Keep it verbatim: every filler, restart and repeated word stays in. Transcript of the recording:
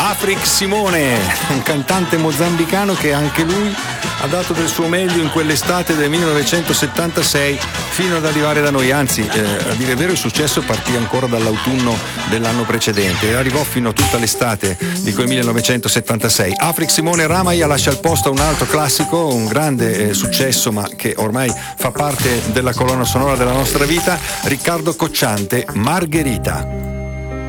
Afrik Simone, un cantante mozambicano che anche lui ha dato del suo meglio in quell'estate del millenovecentosettantasei fino ad arrivare da noi, anzi eh, a dire il vero il successo partì ancora dall'autunno dell'anno precedente e arrivò fino a tutta l'estate di quel millenovecentosettantasei. Afrik Simone Ramaya lascia il posto a un altro classico, un grande eh, successo ma che ormai fa parte della colonna sonora della nostra vita, Riccardo Cocciante, Margherita.